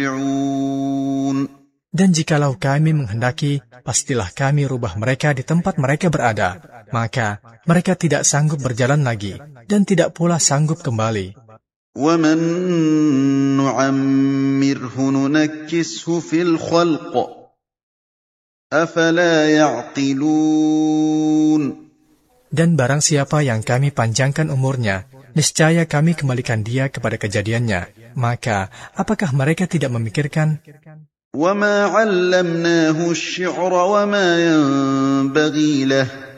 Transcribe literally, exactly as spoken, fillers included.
Dan jikalau kami menghendaki, pastilah kami rubah mereka di tempat mereka berada. Maka mereka tidak sanggup berjalan lagi, dan tidak pula sanggup kembali. وَمَن نُّعَمِّرْهُ نُنَكِّسْهُ فِي الْخَلْقِ أَفَلَا يَعْقِلُونَ. Dan barang siapa yang kami panjangkan umurnya, niscaya kami kembalikan dia kepada kejadiannya. Maka, apakah mereka tidak memikirkan? وَمَا عَلَّمْنَاهُ الشِّعْرَ وَمَا يَنبَغِي لَهُ